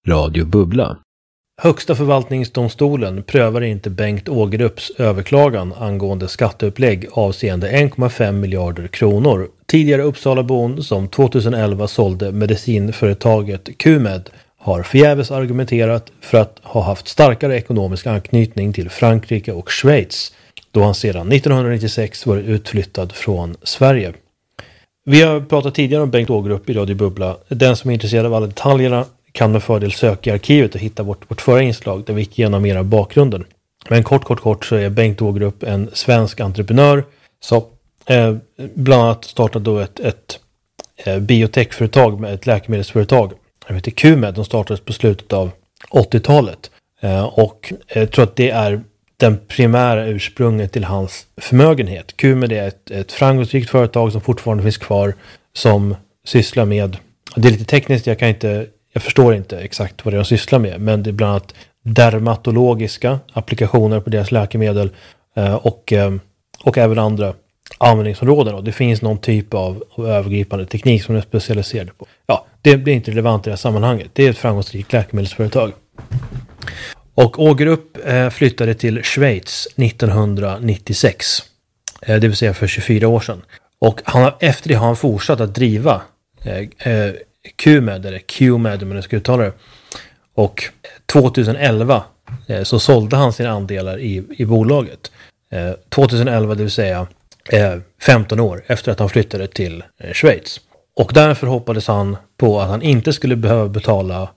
Radio Bubbla. Högsta förvaltningsdomstolen prövar inte Bengt Ågerups överklagan angående skatteupplägg avseende 1,5 miljarder kronor. Tidigare Uppsalabon som 2011 sålde medicinföretaget QMed har förgäves argumenterat för att ha haft starkare ekonomisk anknytning till Frankrike och Schweiz, då han sedan 1996 var utflyttad från Sverige. Vi har pratat tidigare om Bengt Ågerup i Radio Bubbla. Den som är intresserad av alla detaljerna kan med fördel söka i arkivet och hitta vårt förra inslag där vi gick igenom mer av bakgrunden. Men kort så är Bengt Ågerup en svensk entreprenör som bland annat startade då ett biotechföretag med ett läkemedelsföretag. Jag vet inte, QMed, de startades på slutet av 80-talet. Och jag tror att det är den primära ursprunget till hans förmögenhet. QMed är ett framgångsrikt företag som fortfarande finns kvar, som sysslar med, det är lite tekniskt, jag förstår inte exakt vad det är de sysslar med, men det är bland annat dermatologiska applikationer på deras läkemedel och även andra användningsområden. Och det finns någon typ av övergripande teknik som de är specialiserade på. Ja, det blir inte relevant i det här sammanhanget. Det är ett framgångsrikt läkemedelsföretag. Och Ågerup flyttade till Schweiz 1996. Det vill säga för 24 år sedan. Och efter det har han fortsatt att driva QMed, eller QMed om man ska uttala det. Och 2011 så sålde han sina andelar i bolaget. 2011, det vill säga 15 år efter att han flyttade till Schweiz. Och därför hoppades han på att han inte skulle behöva betala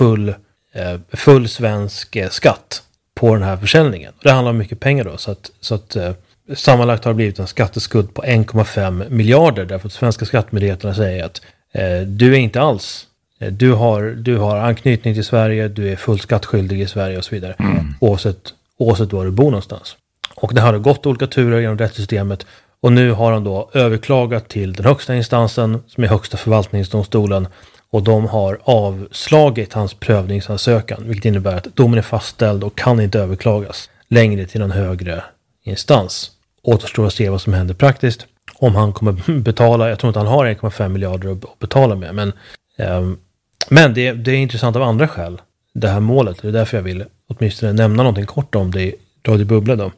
full svensk skatt på den här försäljningen. Det handlar om mycket pengar då, så att sammanlagt har det blivit en skatteskuld på 1,5 miljarder, därför att svenska skattemyndigheterna säger att du är inte alls, du har anknytning till Sverige, du är fullt skattskyldig i Sverige och så vidare, oavsett var du bor någonstans. Och det har gått olika turer genom rättssystemet, och nu har han då överklagat till den högsta instansen som är högsta förvaltningsdomstolen, och de har avslagit hans prövningsansökan, vilket innebär att domen är fastställd och kan inte överklagas längre till en högre instans. Återstår att se vad som händer praktiskt, om han kommer betala. Jag tror inte han har 1,5 miljarder att betala med, men det är intressant av andra skäl, det här målet. Det är därför jag vill åtminstone nämna någonting kort om det i Radio Bubbla då.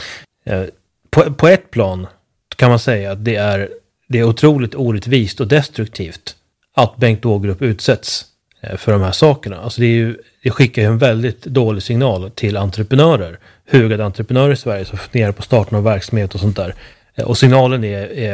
På ett plan kan man säga att det är otroligt orättvist och destruktivt att Bengt Ågerup utsätts för de här sakerna. Alltså det skickar ju en väldigt dålig signal till entreprenörer, hugade entreprenörer i Sverige som funderar på starten av verksamhet och sånt där. Och signalen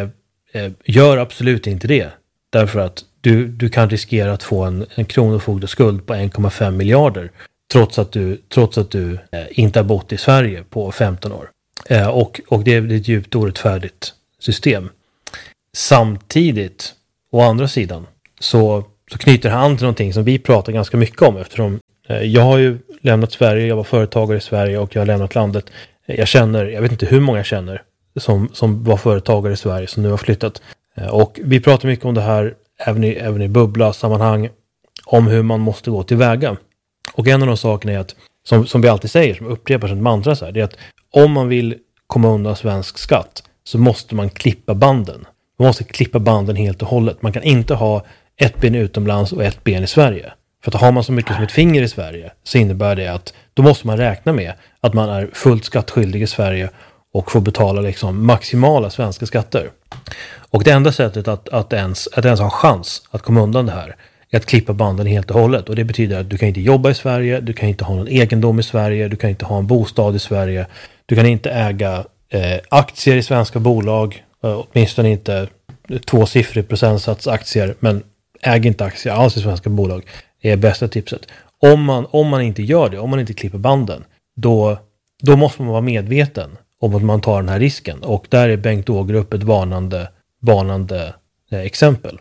gör absolut inte det. Därför att du kan riskera att få en kronofogdeskuld på 1,5 miljarder trots att du inte har bott i Sverige på 15 år. Och det är ett djupt orättfärdigt system. Samtidigt, å andra sidan, så knyter han till någonting som vi pratar ganska mycket om, eftersom jag har ju lämnat Sverige, jag var företagare i Sverige och jag har lämnat landet. Jag vet inte hur många jag känner som var företagare i Sverige som nu har flyttat. Och vi pratar mycket om det här även i bubbla-sammanhang, om hur man måste gå tillväga. Och en av de sakerna är att, som vi alltid säger, som upprepar som ett mantra så här, det är att om man vill komma undan svensk skatt så måste man klippa banden. Man måste klippa banden helt och hållet. Man kan inte ha ett ben utomlands och ett ben i Sverige. För att har man så mycket som ett finger i Sverige så innebär det att då måste man räkna med att man är fullt skattskyldig i Sverige och får betala liksom maximala svenska skatter. Och det enda sättet att ens ha en chans att komma undan det här är att klippa banden helt och hållet. Och det betyder att du kan inte jobba i Sverige, du kan inte ha någon egendom i Sverige, du kan inte ha en bostad i Sverige, du kan inte äga aktier i svenska bolag, åtminstone inte 2-siffrig procentsats aktier, men äg inte aktier alls i svenska bolag är bästa tipset. Om man inte gör det, om man inte klipper banden, då måste man vara medveten om att man tar den här risken. Och där är Bengt Ågerup ett varnande exempel.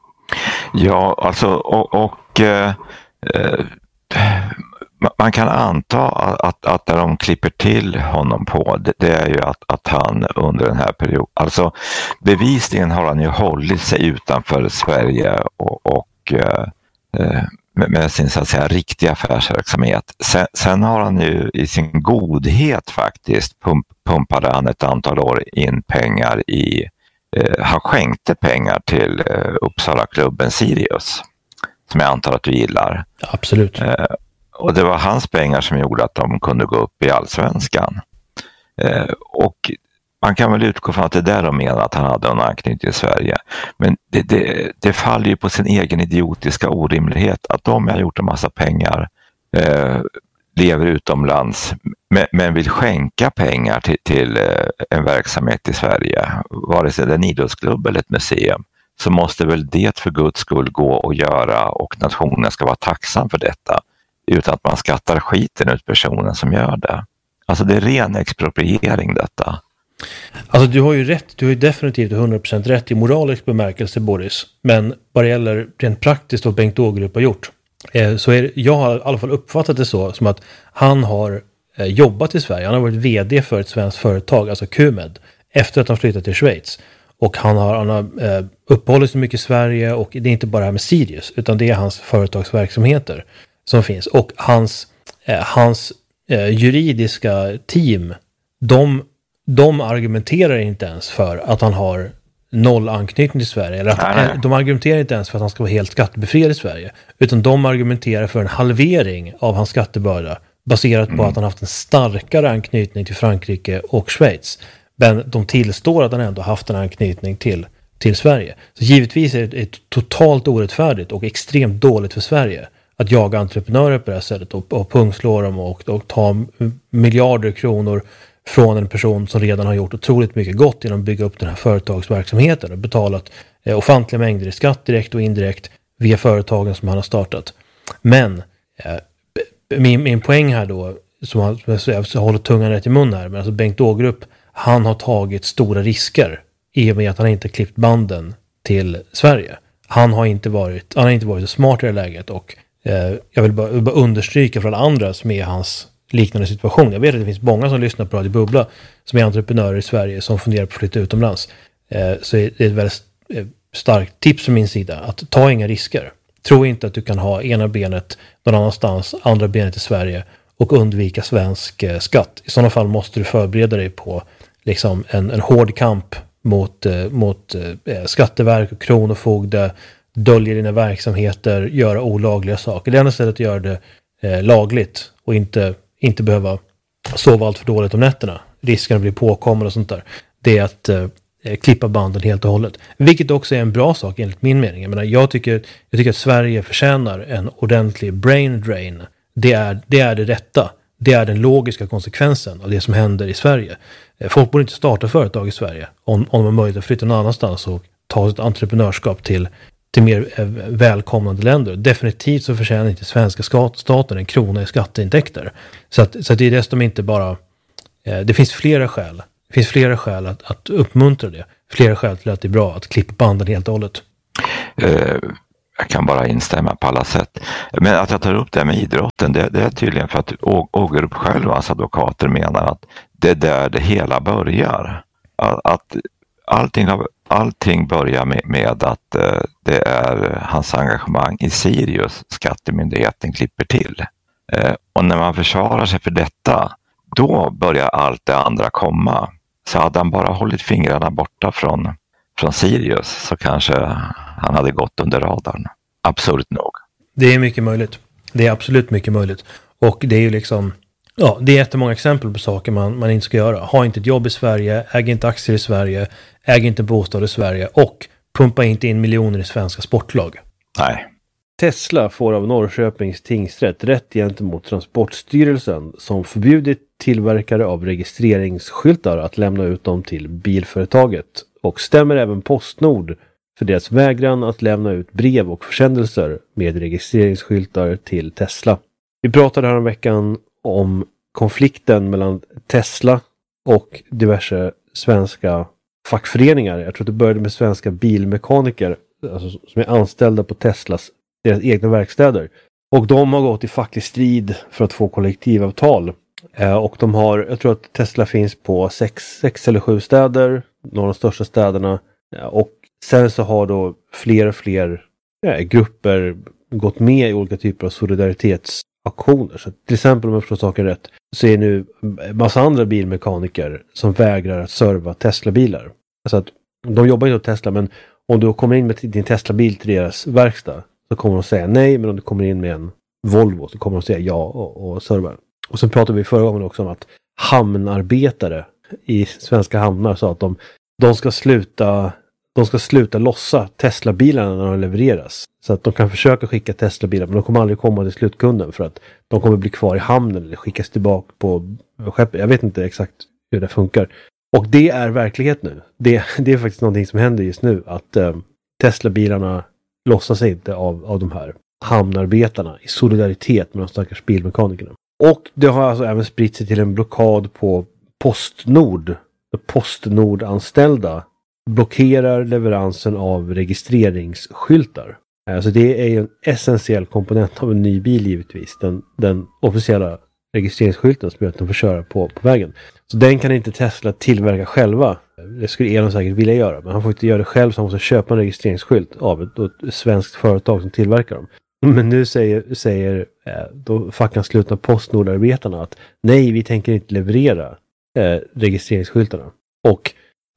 Ja, alltså man kan anta att där de klipper till honom på det är ju att han under den här perioden, alltså bevisligen har han ju hållit sig utanför Sverige och med sin så att säga riktiga affärsverksamhet. Sen har han ju i sin godhet faktiskt pumpade han ett antal år in pengar han skänkte pengar till Uppsala klubben Sirius. som jag antar att du gillar. Absolut. Och det var hans pengar som gjorde att de kunde gå upp i Allsvenskan. Och man kan väl utgå från att det där de menar att han hade en anknytning till Sverige. Men det faller ju på sin egen idiotiska orimlighet att de har gjort en massa pengar, lever utomlands men vill skänka pengar till en verksamhet i Sverige, vare sig det är en idrottsklubb eller ett museum, så måste väl det för Guds skull gå att göra och nationen ska vara tacksam för detta utan att man skattar skiten ut personen som gör det. Alltså det är ren expropriering detta. Alltså du har ju rätt, du har ju definitivt 100% rätt i moralisk bemärkelse, Boris. Men vad det gäller rent praktiskt vad Bengt Ågerup har gjort, så jag har i alla fall uppfattat det så som att han har jobbat i Sverige. Han har varit vd för ett svenskt företag, alltså QMed, efter att han flyttat till Schweiz. Och han har uppehållit sig mycket i Sverige, och det är inte bara det här med Sirius, utan det är hans företagsverksamheter som finns. Och hans juridiska team, de argumenterar inte ens för att han har noll anknytning till Sverige. Eller att, de argumenterar inte ens för att han ska vara helt skattebefriad i Sverige. Utan de argumenterar för en halvering av hans skattebörda baserat på att han haft en starkare anknytning till Frankrike och Schweiz. Men de tillstår att han ändå haft en anknytning till Sverige. Så givetvis är det totalt orättfärdigt och extremt dåligt för Sverige att jaga entreprenörer på det här sättet och pungslå dem och ta miljarder kronor från en person som redan har gjort otroligt mycket gott genom att bygga upp den här företagsverksamheten och betalat ofantliga mängder i skatt direkt och indirekt via företagen som han har startat. Men min poäng här då, som jag håller tungan rätt i mun här, men alltså Bengt Ågerup, han har tagit stora risker i och med att han inte klippt banden till Sverige. Han har inte varit så smart i det läget, och jag vill bara understryka för alla andra som är hans liknande situation. Jag vet att det finns många som lyssnar på Radio Bubbla som är entreprenörer i Sverige som funderar på att flytta utomlands. Så det är ett väldigt starkt tips från min sida att ta inga risker. Tro inte att du kan ha ena benet någon annanstans, andra benet i Sverige och undvika svensk skatt. I sådana fall måste du förbereda dig på liksom en hård kamp mot skatteverk och kronofogde, dölja dina verksamheter, göra olagliga saker. Det enda sättet att göra det lagligt och inte behöva sova allt för dåligt om nätterna, risken att bli påkommen och sånt där, det är att klippa banden helt och hållet. Vilket också är en bra sak enligt min mening. Jag menar, jag tycker att Sverige förtjänar en ordentlig brain drain. Det är det rätta. Det är den logiska konsekvensen av det som händer i Sverige. Folk borde inte starta företag i Sverige om de har möjlighet att flytta någon annanstans och ta ett entreprenörskap till mer välkomnande länder. Definitivt så förtjänar inte svenska staten en krona i skatteintäkter. Så det är dessutom inte bara... det finns flera skäl. Det finns flera skäl att uppmuntra det. Flera skäl till att det är bra att klippa banden helt och hållet. Jag kan bara instämma på alla sätt. Men att jag tar upp det med idrotten, det är tydligen för att Ågerup själv, hans advokater, menar att det är där det hela börjar. Att allting börjar med att det är hans engagemang i Sirius skattemyndigheten klipper till. Och när man försvarar sig för detta, då börjar allt det andra komma. Så hade han bara hållit fingrarna borta från Sirius så kanske han hade gått under radarn. Absurt nog. Det är mycket möjligt. Det är absolut mycket möjligt. Och det är ju liksom... Ja, det är jättemånga exempel på saker man inte ska göra. Ha inte ett jobb i Sverige, äg inte aktier i Sverige, äg inte bostad i Sverige och pumpa inte in miljoner i svenska sportlag. Nej. Tesla får av Norrköpings tingsrätt rätt gentemot Transportstyrelsen som förbjudit tillverkare av registreringsskyltar att lämna ut dem till bilföretaget, och stämmer även Postnord för deras vägran att lämna ut brev och försändelser med registreringsskyltar till Tesla. Vi pratade här om veckan om konflikten mellan Tesla och diverse svenska fackföreningar. Jag tror att det började med svenska bilmekaniker, alltså, som är anställda på deras egna verkstäder. Och de har gått i facklig strid för att få kollektivavtal. Och de har, jag tror att Tesla finns på 6 eller 7 städer, några av de största städerna. Och sen så har då fler och fler grupper gått med i olika typer av solidaritetsaktioner. Så till exempel, om jag förstår saken rätt, så är nu en massa andra bilmekaniker som vägrar att serva Tesla-bilar. Alltså att de jobbar inte åt Tesla, men om du kommer in med din Tesla-bil till deras verkstad så kommer de säga nej, men om du kommer in med en Volvo så kommer de säga ja och serva. Och sen pratade vi förra gången också om att hamnarbetare i svenska hamnar sa att de ska sluta lossa Tesla-bilarna när de levereras. Så att de kan försöka skicka Tesla-bilar, men de kommer aldrig komma till slutkunden för att de kommer bli kvar i hamnen eller skickas tillbaka på skeppet. Jag vet inte exakt hur det funkar. Och det är verklighet nu. Det är faktiskt någonting som händer just nu, att Tesla-bilarna lossas inte av de här hamnarbetarna i solidaritet med de stackars bilmekanikerna. Och det har alltså även spritt sig till en blockad på Postnord. Postnord-anställda blockerar leveransen av registreringsskyltar. Alltså det är ju en essentiell komponent av en ny bil givetvis. Den officiella registreringsskylten som gör att de får köra på vägen. Så den kan inte Tesla tillverka själva. Det skulle Elon säkert vilja göra, men han får inte göra det själv, så han måste köpa en registreringsskylt av ett svenskt företag som tillverkar dem. Men nu säger då fackanslutna Postnordarbetarna att nej, vi tänker inte leverera registreringsskyltarna. Och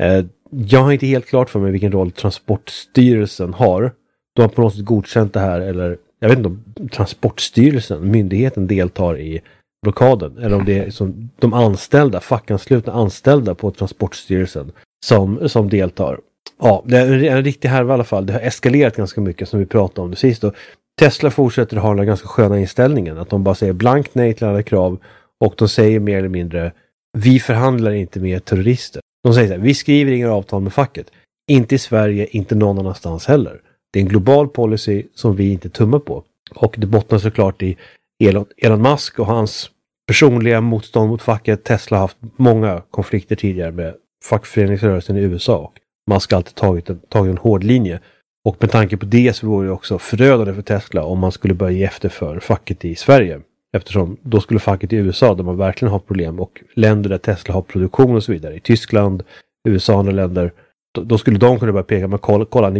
jag har inte helt klart för mig vilken roll Transportstyrelsen har. De har på något sätt godkänt det här, eller jag vet inte om Transportstyrelsen, myndigheten, deltar i blockaden, eller om det är som de anställda, fackanslutna anställda på Transportstyrelsen som deltar. Ja, det är en riktig härva i alla fall. Det har eskalerat ganska mycket som vi pratade om det sist. Och Tesla fortsätter ha den ganska sköna inställningen att de bara säger blankt nej till alla krav, och de säger mer eller mindre vi förhandlar inte med terrorister. De säger så här, vi skriver inga avtal med facket. Inte i Sverige, inte någon annanstans heller. Det är en global policy som vi inte tummar på. Och det bottnar såklart i Elon Musk och hans personliga motstånd mot facket. Tesla har haft många konflikter tidigare med fackföreningsrörelsen i USA. Och Musk har alltid tagit en hård linje. Och med tanke på det så vore det också förödande för Tesla om man skulle börja ge efter för facket i Sverige. Eftersom då skulle facket i USA, där man verkligen har problem, och länder där Tesla har produktion och så vidare, i Tyskland, USA och andra länder, då skulle de kunna börja peka, men kolla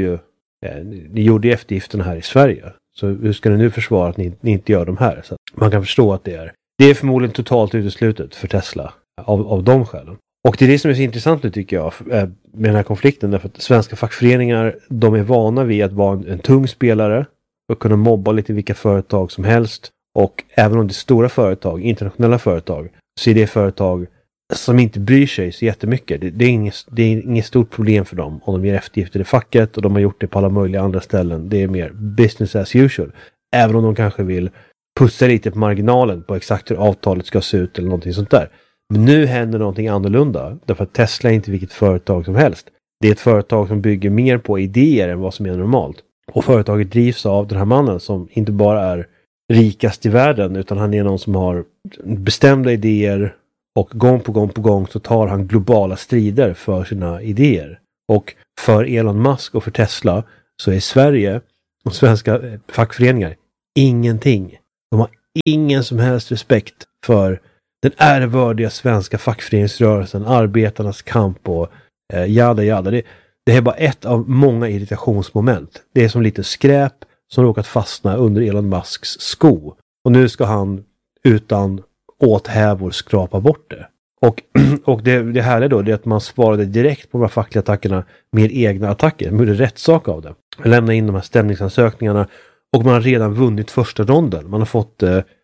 ni gjorde eftergifterna här i Sverige. Så hur ska ni nu försvara att ni inte gör de här? Så man kan förstå att det är förmodligen totalt uteslutet för Tesla av de skälen. Och det är det som är så intressant nu, tycker jag, med den här konflikten. Därför att svenska fackföreningar, de är vana vid att vara en tung spelare och kunna mobba lite vilka företag som helst. Och även om det är stora företag, internationella företag, så är det företag som inte bryr sig så jättemycket. Det är inget stort problem för dem om de ger eftergifter i facket, och de har gjort det på alla möjliga andra ställen. Det är mer business as usual. Även om de kanske vill pussa lite på marginalen på exakt hur avtalet ska se ut eller någonting sånt där. Men nu händer någonting annorlunda, därför att Tesla är inte vilket företag som helst. Det är ett företag som bygger mer på idéer än vad som är normalt. Och företaget drivs av den här mannen som inte bara är rikast i världen, utan han är någon som har bestämda idéer, och gång på gång så tar han globala strider för sina idéer. Och för Elon Musk och för Tesla så är Sverige och svenska fackföreningar ingenting. De har ingen som helst respekt för den ärevördiga svenska fackföreningsrörelsen, arbetarnas kamp och jada. Det är bara ett av många irritationsmoment. Det är som lite skräp som råkat fastna under Elon Musks sko. Och nu ska han utan åthävor skrapa bort det. Och det här är då det att man svarade direkt på de här fackliga attackerna med egna attacker. Man gjorde rättssak av det. Man lämnade in de här stämningsansökningarna, och man har redan vunnit första ronden. Man har fått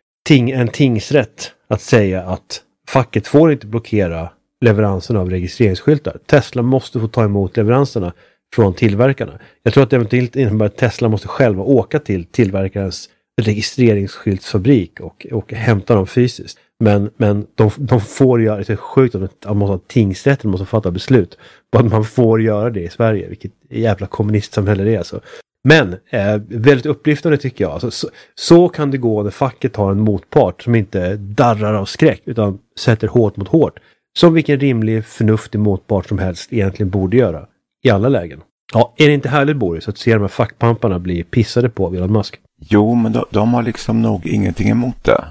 en tingsrätt att säga att facket får inte blockera leveransen av registreringsskyltar. Tesla måste få ta emot leveranserna från tillverkarna. Jag tror att det eventuellt innebär att Tesla måste själva åka till tillverkarens registreringsskyltsfabrik och hämta dem fysiskt. Men de får göra det. Det är sjukt att tingsrätten måste fatta beslut på att man får göra det i Sverige, vilket jävla kommunistsamhälle det är. Så. Men väldigt upplyftande, tycker jag. Alltså, så kan det gå när facket har en motpart som inte darrar av skräck utan sätter hårt mot hårt. Som vilken rimlig, förnuftig motpart som helst egentligen borde göra i alla lägen. Ja, är det inte härligt, Boris, att se de här fackpamparna bli pissade på av Elon Musk? Jo, men de har liksom nog ingenting emot det.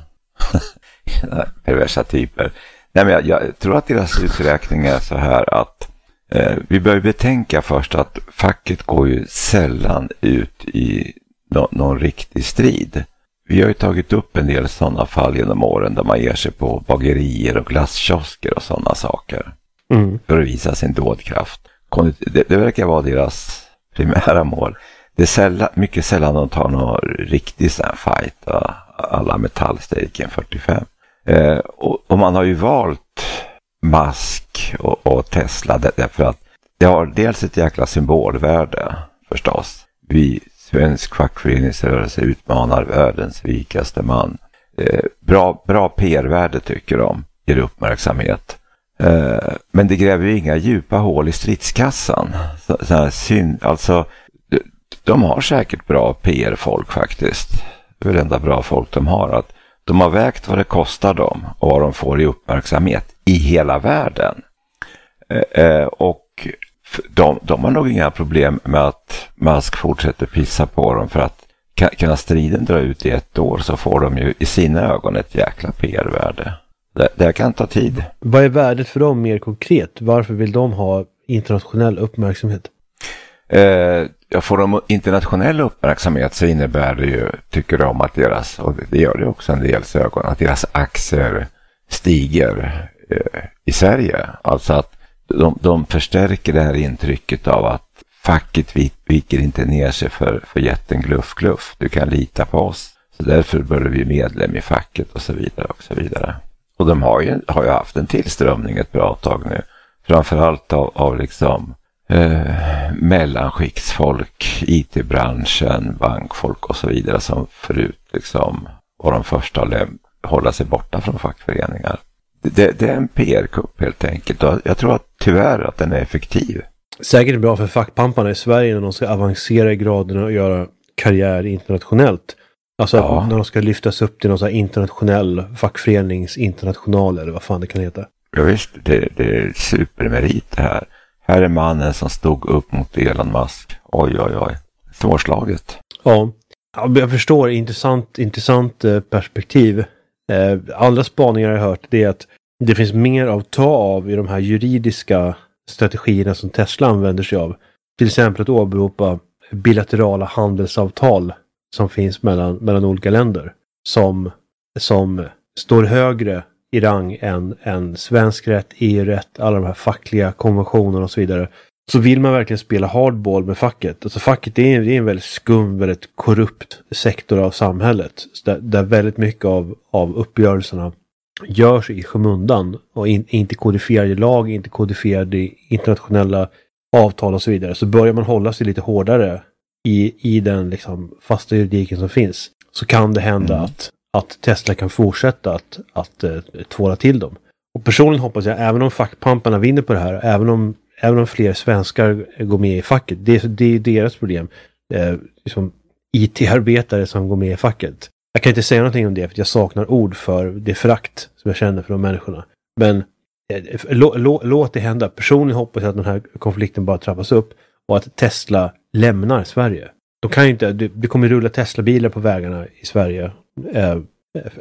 Perversa typer. Nej, men jag tror att deras uträkning är så här att vi bör betänka först att facket går ju sällan ut i någon riktig strid. Vi har ju tagit upp en del sådana fall genom åren där man ger sig på bagerier och glasskiosker och sådana saker. För att visa sin dådkraft. Det verkar vara deras primära mål. det är mycket sällan de tar någon riktig sån här fight. Alla metallstrejken 45. Och man har ju valt Musk och Tesla därför att det har dels ett jäkla symbolvärde förstås. Vi svensk fackföreningsrörelse utmanar världens rikaste man. Bra PR-värde tycker de, ger uppmärksamhet. Men det gräver ju inga djupa hål i stridskassan. Alltså, de har säkert bra PR-folk faktiskt. Det är det enda bra folk de har. Att de har vägt vad det kostar dem och vad de får i uppmärksamhet i hela världen. Och de har nog inga problem med att Musk fortsätter pissa på dem, för att kan striden dra ut i 1 år så får de ju i sina ögon ett jäkla PR-värde. Det kan ta tid. Vad är värdet för dem mer konkret? Varför vill de ha internationell uppmärksamhet? Får de internationell uppmärksamhet så innebär det ju, tycker de, att deras, och det gör det också en dels ögon, att deras aktier stiger i Sverige. Alltså att de förstärker det här intrycket av att facket viker inte ner sig för jätten gluff. Du kan lita på oss. Så därför bör du bli medlem i facket och så vidare och så vidare. Och de har ju haft en tillströmning ett bra tag nu. Framförallt av liksom mellanskiktsfolk, IT-branschen, bankfolk och så vidare, som förut liksom var de första att hålla sig borta från fackföreningar. Det är en PR-kupp helt enkelt, och jag tror att tyvärr att den är effektiv. Säkert bra för fackpamparna i Sverige när de ska avancera i graderna och göra karriär internationellt. Alltså när de ska lyftas upp till någon sån här internationell fackföreningsinternational eller vad fan det kan heta. Ja visst, det är supermerit det här. Här är mannen som stod upp mot Elon Musk. Oj. Svårslaget. Ja, jag förstår. Intressant perspektiv. Andra spaningar jag har hört, det är att det finns mer att ta av i de här juridiska strategierna som Tesla använder sig av. Till exempel att åberopa bilaterala handelsavtal som finns mellan olika länder. Som står högre i rang än svensk rätt, EU-rätt, alla de här fackliga konventionerna och så vidare. Så vill man verkligen spela hardball med facket. Alltså facket är en väldigt skum, väldigt korrupt sektor av samhället. Där väldigt mycket av uppgörelserna görs i skymundan och inte kodifierad i lag, inte kodifierad i internationella avtal och så vidare. Så börjar man hålla sig lite hårdare i den liksom fasta juridiken som finns, så kan det hända att Tesla kan fortsätta att tvåla till dem. Och personligen hoppas jag, även om fackpamparna vinner på det här, även om fler svenskar går med i facket, det är deras problem. Liksom IT-arbetare som går med i facket. Jag kan inte säga någonting om det, för jag saknar ord för det förakt som jag känner för de människorna. Men låt det hända. Personligen hoppas jag att den här konflikten bara trappas upp och att Tesla lämnar Sverige. De kan ju inte, det kommer rulla Tesla-bilar på vägarna i Sverige